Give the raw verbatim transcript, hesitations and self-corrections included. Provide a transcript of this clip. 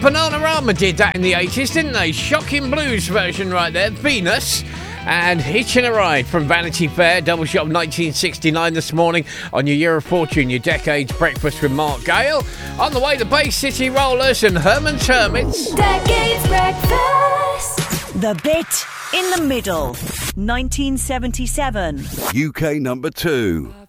Bananarama did that in the eighties, didn't they? Shocking blues version right there. Venus and Hitching a Ride from Vanity Fair. Double shot of nineteen sixty-nine this morning on your Year of Fortune, your Decades Breakfast with Mark Gale. On the way, the Bay City Rollers and Herman's Hermits. Decades Breakfast. The Bit in the Middle, nineteen seventy-seven. U K number two.